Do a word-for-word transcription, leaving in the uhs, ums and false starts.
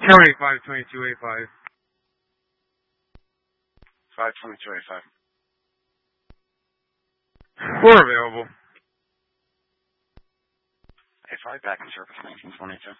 County five twenty-two A five. five twenty-two A five. Four available. A five back in service, nineteen twenty-two.